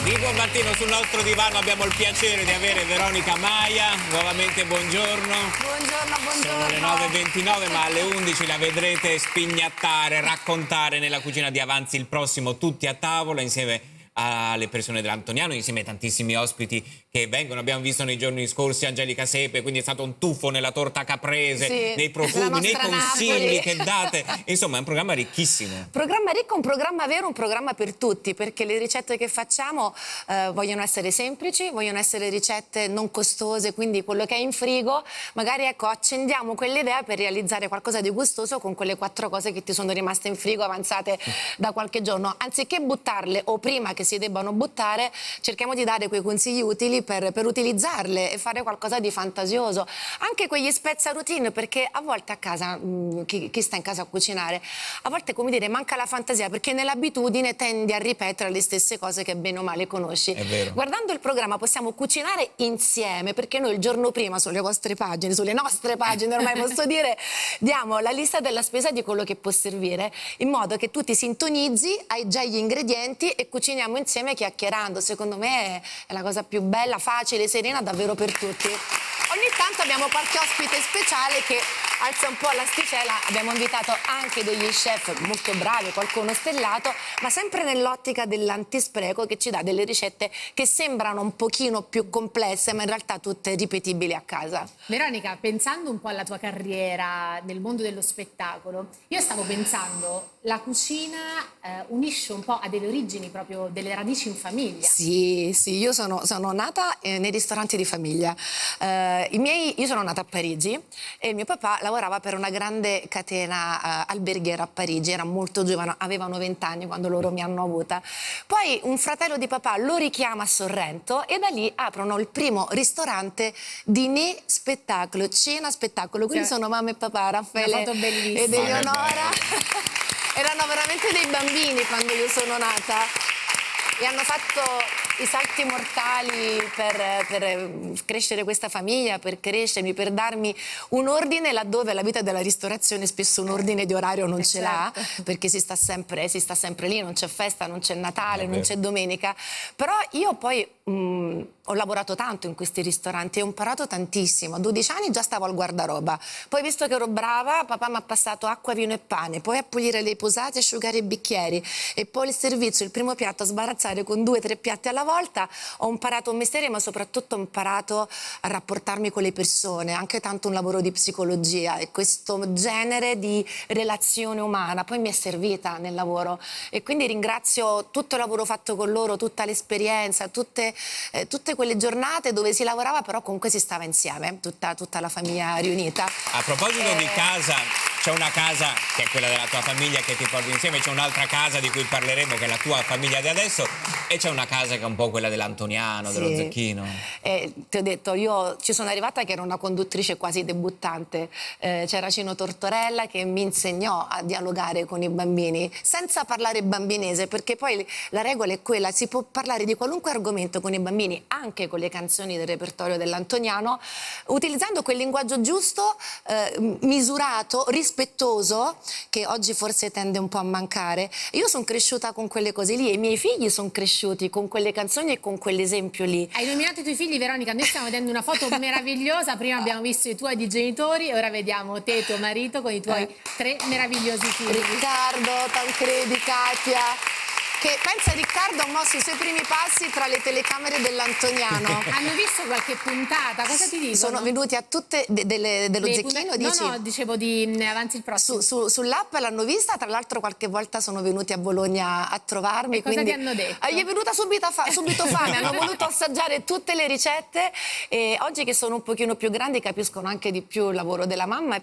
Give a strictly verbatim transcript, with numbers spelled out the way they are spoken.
Di buon mattino sul nostro divano abbiamo il piacere di avere Veronica Maia, nuovamente buongiorno. Buongiorno, buongiorno. Sono le nove e ventinove, ma alle undici la vedrete spignattare, raccontare nella cucina di Avanzi il prossimo Tutti a tavola insieme alle persone dell'Antoniano, insieme ai tantissimi ospiti che vengono. Abbiamo visto nei giorni scorsi Angelica Sepe, quindi è stato un tuffo nella torta caprese, sì, nei profumi, nei consigli Napoli. che date. Insomma, è un programma ricchissimo. Programma ricco, un programma vero, un programma per tutti, perché le ricette che facciamo eh, vogliono essere semplici, vogliono essere ricette non costose, quindi quello che è in frigo, magari ecco, accendiamo quell'idea per realizzare qualcosa di gustoso con quelle quattro cose che ti sono rimaste in frigo avanzate da qualche giorno. Anziché buttarle o prima che si debbano buttare, cerchiamo di dare quei consigli utili per, per utilizzarle e fare qualcosa di fantasioso. Anche quegli spezza routine, perché a volte a casa, mh, chi, chi sta in casa a cucinare, a volte, come dire, manca la fantasia, perché nell'abitudine tendi a ripetere le stesse cose che bene o male conosci. È vero. Guardando il programma possiamo cucinare insieme, perché noi il giorno prima sulle vostre pagine, sulle nostre pagine ormai posso dire, diamo la lista della spesa di quello che può servire, in modo che tu ti sintonizzi, hai già gli ingredienti e cuciniamo insieme chiacchierando. Secondo me è la cosa più bella, facile, serena, davvero per tutti. Ogni tanto abbiamo qualche ospite speciale che alza un po' l'asticella. Abbiamo invitato anche degli chef molto bravi, qualcuno stellato, ma sempre nell'ottica dell'antispreco, che ci dà delle ricette che sembrano un pochino più complesse, ma in realtà tutte ripetibili a casa. Veronica, pensando un po' alla tua carriera nel mondo dello spettacolo, io stavo pensando, la cucina eh, unisce un po' a delle origini, proprio delle radici in famiglia. Sì, sì, io sono, sono nata eh, nei ristoranti di famiglia. Eh, i miei, io sono nata a Parigi e mio papà lavorava per una grande catena eh, alberghiera a Parigi, era molto giovane, avevano vent'anni quando loro mi hanno avuta. Poi un fratello di papà lo richiama a Sorrento e da lì aprono il primo ristorante diner spettacolo, cena spettacolo, quindi Cioè, sono mamma e papà, Raffaele una foto bellissima. ed Eleonora. Erano veramente dei bambini quando io sono nata e hanno fatto i salti mortali per, per crescere questa famiglia, per crescermi, per darmi un ordine laddove la vita della ristorazione spesso un ordine di orario non eh ce certo. l'ha, perché si sta sempre, si sta sempre lì, non c'è festa, non c'è Natale, non c'è domenica. Però io poi mh, ho lavorato tanto in questi ristoranti e ho imparato tantissimo. A dodici anni già stavo al guardaroba, poi visto che ero brava papà mi ha passato acqua, vino e pane, poi a pulire le posate, asciugare i bicchieri e poi il servizio, il primo piatto a sbarazzare con due o tre piatti alla volta. Ho imparato un mestiere, ma soprattutto ho imparato a rapportarmi con le persone, anche tanto un lavoro di psicologia, e questo genere di relazione umana poi mi è servita nel lavoro e quindi ringrazio tutto il lavoro fatto con loro, tutta l'esperienza, tutte, eh, tutte quelle giornate dove si lavorava però comunque si stava insieme, tutta, tutta la famiglia riunita. A proposito Eh... di casa, c'è una casa che è quella della tua famiglia che ti porti insieme, c'è un'altra casa di cui parleremo che è la tua famiglia di adesso e c'è una casa che è un po' quella dell'Antoniano, Sì. dello Zecchino. Eh, ti ho detto, io ci sono arrivata che ero una conduttrice quasi debuttante, eh, c'era Cino Tortorella che mi insegnò a dialogare con i bambini senza parlare bambinese, perché poi la regola è quella, si può parlare di qualunque argomento con i bambini, anche con le canzoni del repertorio dell'Antoniano, utilizzando quel linguaggio giusto, eh, misurato, rispettoso, che oggi forse tende un po' a mancare. Io sono cresciuta con quelle cose lì e i miei figli sono cresciuti con quelle canzoni e con quell'esempio lì. Hai nominato i tuoi figli, Veronica, noi stiamo vedendo una foto meravigliosa, prima abbiamo visto i tuoi di genitori e ora vediamo te e tuo marito con i tuoi Eh. tre meravigliosi figli. Riccardo, Tancredi, Katia, che pensa Riccardo ha mosso i suoi primi passi tra le telecamere dell'Antoniano. Hanno visto qualche puntata, cosa ti dicono? Sono venuti a tutte de, delle, dello Dei Zecchino, punta- dici? No, no, dicevo di mh, Avanzi il prossimo. Su, su, sull'app l'hanno vista, tra l'altro qualche volta sono venuti a Bologna a trovarmi. E cosa quindi... ti hanno detto? Ah, gli è venuta subito, fa... subito fame, hanno voluto assaggiare tutte le ricette e oggi che sono un pochino più grandi capiscono anche di più il lavoro della mamma e